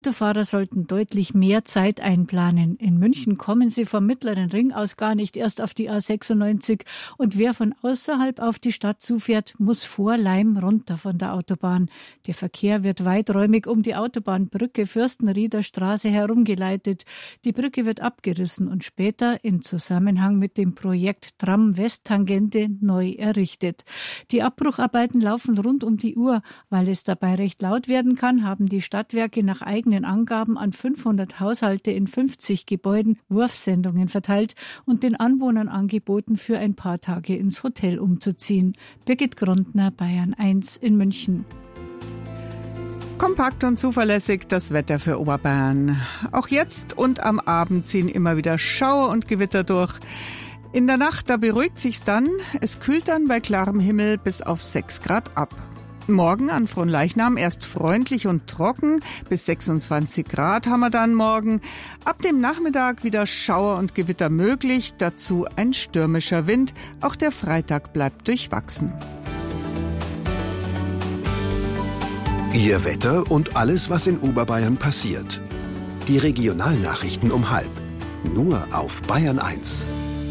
Autofahrer sollten deutlich mehr Zeit einplanen. In München kommen sie vom Mittleren Ring aus gar nicht erst auf die A96 und wer von außerhalb auf die Stadt zufährt, muss vor Laim runter von der Autobahn. Der Verkehr wird weiträumig um die Autobahnbrücke Fürstenrieder Straße herumgeleitet. Die Brücke wird abgerissen und später in Zusammenhang mit dem Projekt Tram-West-Tangente neu errichtet. Die Abbrucharbeiten laufen rund um die Uhr. Weil es dabei recht laut werden kann, haben die Stadtwerke nach eigenen Angaben an 500 Haushalte in 50 Gebäuden Wurfsendungen verteilt und den Anwohnern angeboten, für ein paar Tage ins Hotel umzuziehen. Birgit Grundner, Bayern 1 in München. Kompakt und zuverlässig das Wetter für Oberbayern. Auch jetzt und am Abend ziehen immer wieder Schauer und Gewitter durch. In der Nacht, da beruhigt sich's dann. Es kühlt dann bei klarem Himmel bis auf 6 Grad ab. Morgen an Fronleichnam erst freundlich und trocken, bis 26 Grad haben wir dann morgen. Ab dem Nachmittag wieder Schauer und Gewitter möglich, dazu ein stürmischer Wind. Auch der Freitag bleibt durchwachsen. Ihr Wetter und alles, was in Oberbayern passiert. Die Regionalnachrichten um 12:30. Nur auf Bayern 1.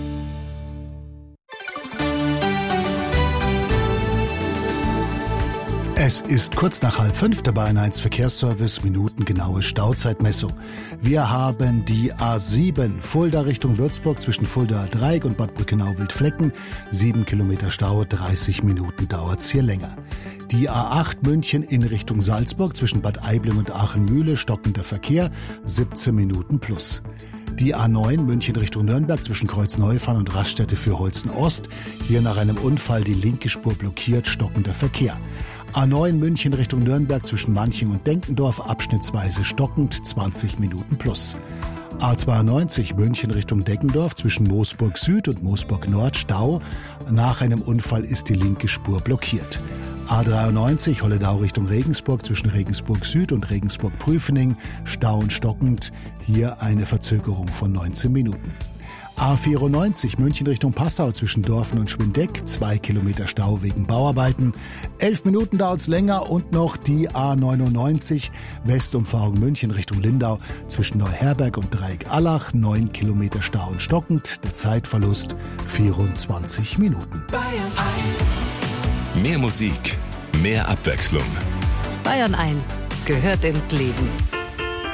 Es ist kurz nach 4:30, der Bayern 1 Verkehrsservice, minutengenaue Stauzeitmessung. Wir haben die A7 Fulda Richtung Würzburg zwischen Fuldaer Dreieck und Bad Brückenau-Wildflecken. 7 Kilometer Stau, 30 Minuten dauert's hier länger. Die A8 München in Richtung Salzburg zwischen Bad Aibling und Aachenmühle, stockender Verkehr, 17 Minuten plus. Die A9 München Richtung Nürnberg zwischen Kreuzneufahren und Raststätte für Holzen Ost. Hier nach einem Unfall die linke Spur blockiert, stockender Verkehr. A9 München Richtung Nürnberg zwischen Manching und Denkendorf, abschnittsweise stockend, 20 Minuten plus. A92 München Richtung Deggendorf zwischen Moosburg Süd und Moosburg Nord, Stau. Nach einem Unfall ist die linke Spur blockiert. A93 Holledau Richtung Regensburg zwischen Regensburg Süd und Regensburg Prüfening, Stau und stockend, hier eine Verzögerung von 19 Minuten. A94 München Richtung Passau zwischen Dorfen und Schwindeck, 2 Kilometer Stau wegen Bauarbeiten. 11 Minuten dauert's länger und noch die A99 Westumfahrung München Richtung Lindau zwischen Neuherberg und Dreieck-Allach, 9 Kilometer Stau und stockend, der Zeitverlust 24 Minuten. Bayern 1. Mehr Musik, mehr Abwechslung. Bayern 1 gehört ins Leben.